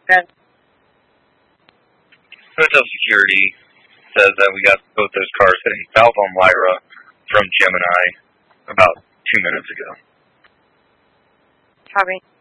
Good. Hotel security says that we got both those cars heading south on Lyra from Gemini about 2 minutes ago. Copy.